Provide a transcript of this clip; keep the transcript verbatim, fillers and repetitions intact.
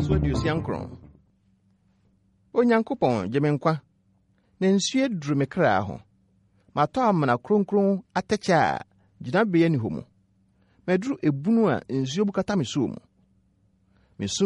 so aduosia nkron. Onyankopɔn gye me nkwa, na nsuo duru me kra ho. Matɔ amana kronkron atɛkyɛ a gyina bea ni hɔ mu. Maduru ebunu a nsuo bukata me so mu. Me so